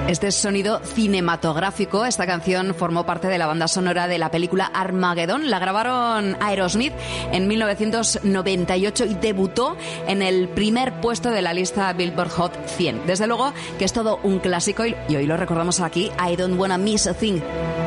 Este sonido cinematográfico, esta canción formó parte de la banda sonora de la película Armageddon. La grabaron Aerosmith en 1998 y debutó en el primer puesto de la lista Billboard Hot 100. Desde luego que es todo un clásico y hoy lo recordamos aquí, I Don't Wanna Miss a Thing.